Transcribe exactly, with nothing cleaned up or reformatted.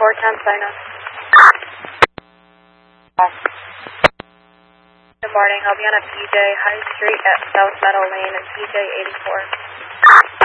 four ten, sign up. Good morning, I'll be on a P J High Street at South Meadow Lane and P J eighty-four.